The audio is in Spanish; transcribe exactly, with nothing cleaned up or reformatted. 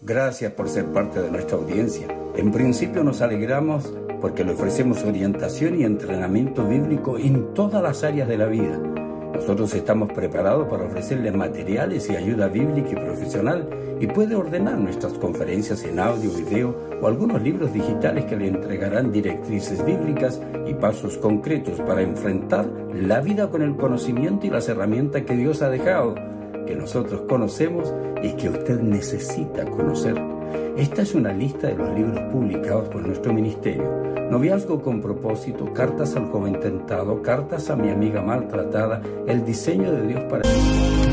Gracias por ser parte de nuestra audiencia. En principio nos alegramos porque le ofrecemos orientación y entrenamiento bíblico en todas las áreas de la vida. Nosotros estamos preparados para ofrecerle materiales y ayuda bíblica y profesional, y puede ordenar nuestras conferencias en audio, video o algunos libros digitales que le entregarán directrices bíblicas y pasos concretos para enfrentar la vida con el conocimiento y las herramientas que Dios ha dejado, que nosotros conocemos y que usted necesita conocer. Esta es una lista de los libros publicados por nuestro ministerio: Noviazgo con propósito, Cartas al joven tentado, Cartas a mi amiga maltratada, El diseño de Dios para